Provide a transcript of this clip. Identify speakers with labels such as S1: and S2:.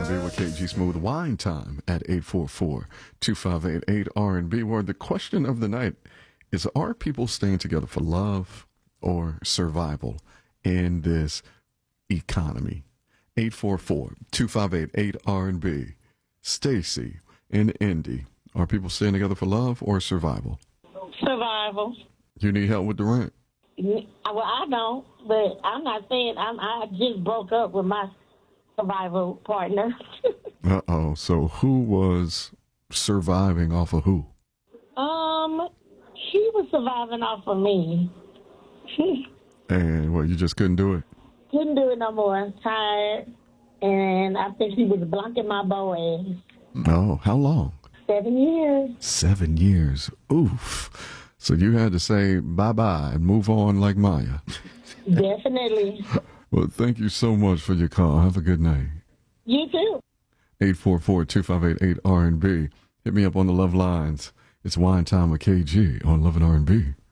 S1: R&B with KG Smooth. Wine time at 844-258-8 Where the question of the night is, are people staying together for love or survival in this economy? 844-258-8 Stacy in Indy. Are people staying together for love or survival?
S2: Survival.
S1: You need help with the rent?
S2: Well, I don't, but I'm not saying I just broke up with my survival partner.
S1: Uh-oh. So who was surviving off of who?
S2: She was surviving off of me.
S1: And what, you just couldn't do it?
S2: Couldn't do it no more. I'm tired, and I think she was blocking my boys.
S1: Oh, how long?
S2: 7 years.
S1: 7 years. Oof. So you had to say bye-bye and move on like Maya.
S2: Definitely.
S1: Well, thank you so much for your call. Have a good night.
S2: You too.
S1: 844-258-8 R&B. Hit me up on the love lines. It's Wine Time with KG on Love and R&B.